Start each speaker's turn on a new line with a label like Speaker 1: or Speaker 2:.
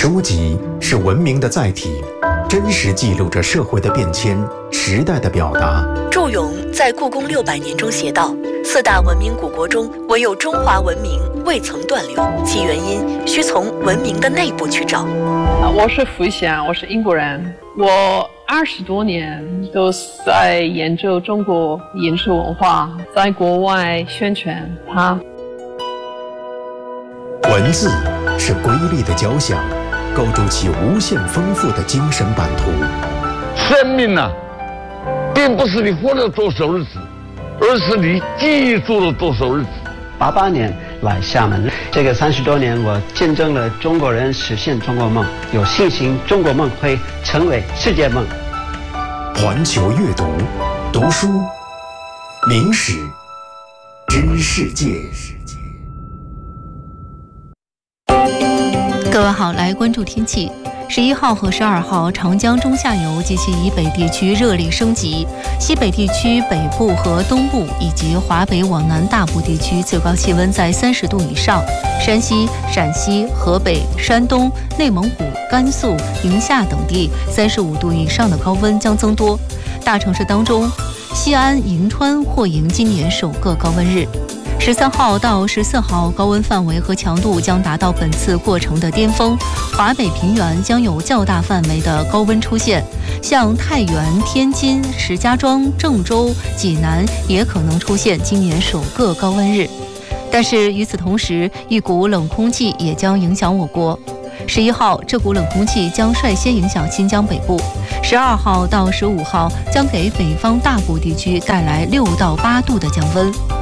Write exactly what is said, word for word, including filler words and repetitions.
Speaker 1: 书籍是文明的载体，真实记录着社会的变迁、时代的表达。
Speaker 2: 祝融在《故宫六百年》中写道：“四大文明古国中，唯有中华文明未曾断流，其原因需从文明的内部去找。”
Speaker 3: 我是福祥，我是英国人，我二十多年都在研究中国饮食文化，在国外宣传它。
Speaker 1: 文字是瑰丽的交响，构筑起无限丰富的精神版图。
Speaker 4: 生命呢、啊，并不是你活了多少日子，而是你记住了多少日子。
Speaker 5: 八八年来厦门，这个三十多年，我见证了中国人实现中国梦，有信心中国梦会成为世界梦。
Speaker 1: 环球阅读，读书，明史，知世界。
Speaker 6: 各位好，来关注天气。十一号和十二号，长江中下游及其以北地区热力升级，西北地区北部和东部以及华北往南大部地区最高气温在三十度以上，山西、陕西、河北、山东、内蒙古、甘肃、宁夏等地三十五度以上的高温将增多。大城市当中，西安、银川或迎今年首个高温日。十三号到十四号，高温范围和强度将达到本次过程的巅峰，华北平原将有较大范围的高温出现，像太原、天津、石家庄、郑州、济南也可能出现今年首个高温日。但是与此同时，一股冷空气也将影响我国。十一号，这股冷空气将率先影响新疆北部；十二号到十五号将给北方大部地区带来六到八度的降温。